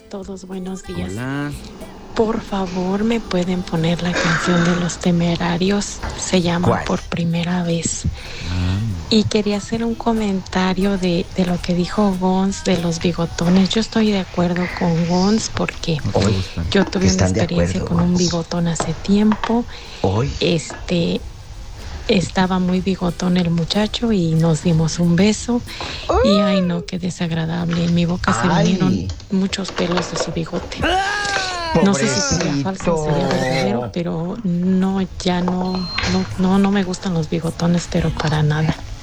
todos, buenos días. Hola. Por favor, ¿me pueden poner la canción de Los Temerarios? Se llama ¿Cuál? Por Primera Vez. Y quería hacer un comentario de lo que dijo Gons de los bigotones. Yo estoy de acuerdo con Gons porque No te gustan. yo tuve una ¿Están de experiencia acuerdo, con un Gons? bigotón hace tiempo. Hoy. Estaba muy bigotón el muchacho y nos dimos un beso. Y ay no, qué desagradable. En mi boca se vinieron muchos pelos de su bigote. No sé si sería falso o sería verdadero, pero no, ya no me gustan los bigotones, pero para nada.